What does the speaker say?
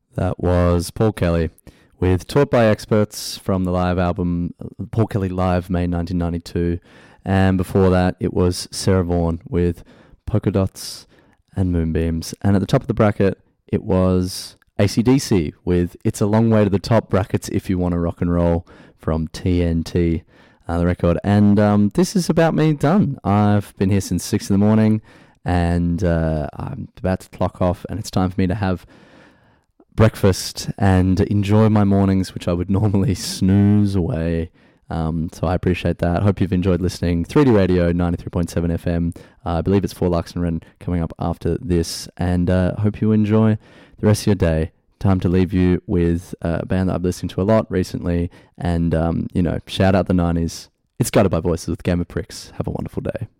That was Paul Kelly with Taught by Experts from the live album Paul Kelly Live, May 1992. And before that, it was Sarah Vaughan with Polka Dots and Moonbeams. And at the top of the bracket, it was AC/DC with It's a Long Way to the Top, brackets if you want to rock and roll, from TNT, the record. And this is about me done. I've been here since 6 in the morning, and I'm about to clock off, and it's time for me to have breakfast and enjoy my mornings, which I would normally snooze away. So I appreciate that. Hope you've enjoyed listening. 3D Radio 93.7 FM. I believe it's 4 Larks and Wren coming up after this. And hope you enjoy the rest of your day. Time to leave you with a band that I've listened to a lot recently. And, shout out the 90s. It's Gutted by Voices with Game of Pricks. Have a wonderful day.